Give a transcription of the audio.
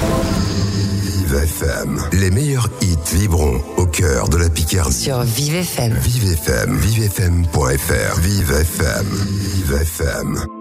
Vive FM. Les meilleurs hits vibront au cœur de la Picardie. Sur Vive FM. Vive FM. Vivefm.fr. Vive FM. Vive FM.